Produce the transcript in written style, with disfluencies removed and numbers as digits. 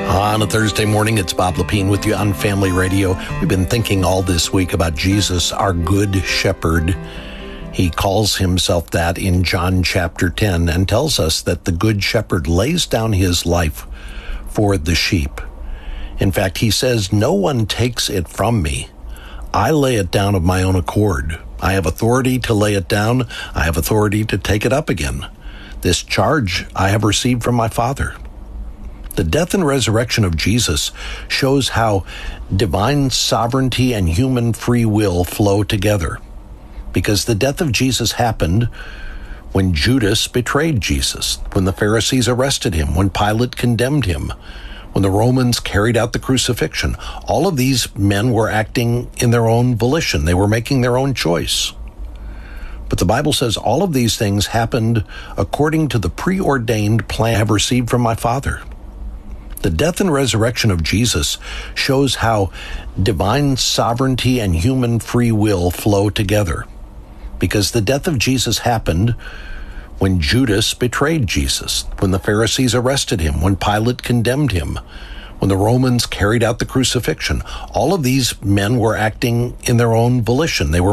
On a Thursday morning, it's Bob Lepine with you on Family Radio. We've been thinking all this week about Jesus, our good shepherd. He calls himself that in John chapter 10 and tells us that the good shepherd lays down his life for the sheep. In fact, he says, "No one takes it from me. I lay it down of my own accord. I have authority to lay it down. I have authority to take it up again. This charge I have received from my Father." The death and resurrection of Jesus shows how divine sovereignty and human free will flow together. Because the death of Jesus happened when Judas betrayed Jesus, when the Pharisees arrested him, when Pilate condemned him, when the Romans carried out the crucifixion. All of these men were acting in their own volition. They were making their own choice. But the Bible says all of these things happened according to the preordained plan I have received from my Father. The death and resurrection of Jesus shows how divine sovereignty and human free will flow together. Because the death of Jesus happened when Judas betrayed Jesus, when the Pharisees arrested him, when Pilate condemned him, when the Romans carried out the crucifixion. All of these men were acting in their own volition. They were